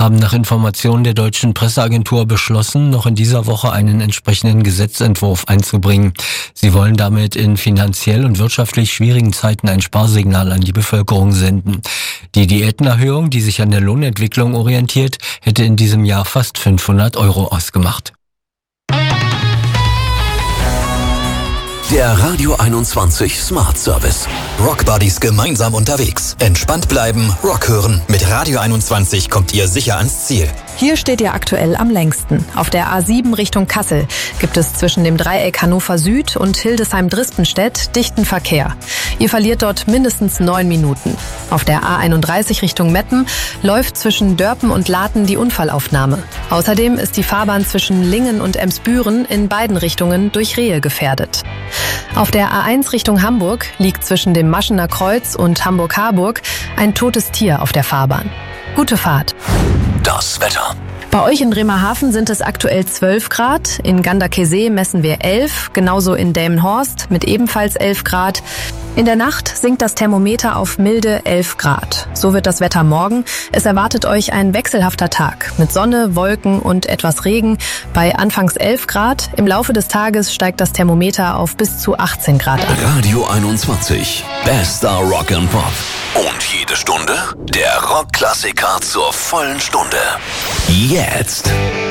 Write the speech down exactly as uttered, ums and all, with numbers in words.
haben nach Informationen der deutschen Presseagentur beschlossen, noch in dieser Woche einen entsprechenden Gesetzentwurf einzubringen. Sie wollen damit in finanziell und wirtschaftlich schwierigen Zeiten ein Sparsignal an die Bevölkerung senden. Die Diätenerhöhung, die sich an der Lohnentwicklung orientiert, hätte in diesem Jahr fast fünfhundert Euro ausgemacht. Der Radio einundzwanzig Smart Service. Rock Buddies gemeinsam unterwegs. Entspannt bleiben, Rock hören. Mit Radio einundzwanzig kommt ihr sicher ans Ziel. Hier steht ihr aktuell am längsten. Auf der A sieben Richtung Kassel gibt es zwischen dem Dreieck Hannover Süd und Hildesheim-Drispenstedt dichten Verkehr. Ihr verliert dort mindestens neun Minuten. Auf der A einunddreißig Richtung Meppen läuft zwischen Dörpen und Laten die Unfallaufnahme. Außerdem ist die Fahrbahn zwischen Lingen und Emsbüren in beiden Richtungen durch Rehe gefährdet. Auf der A eins Richtung Hamburg liegt zwischen dem Maschener Kreuz und Hamburg-Harburg ein totes Tier auf der Fahrbahn. Gute Fahrt. Das Wetter. Bei euch in Bremerhaven sind es aktuell zwölf Grad, in Ganderkesee messen wir elf, genauso in Delmenhorst mit ebenfalls elf Grad. In der Nacht sinkt das Thermometer auf milde elf Grad. So wird das Wetter morgen. Es erwartet euch ein wechselhafter Tag mit Sonne, Wolken und etwas Regen bei anfangs elf Grad. Im Laufe des Tages steigt das Thermometer auf bis zu achtzehn Grad an. Radio einundzwanzig. Bester Rock and Pop. Und jede Stunde der Rockklassiker zur vollen Stunde. Jetzt.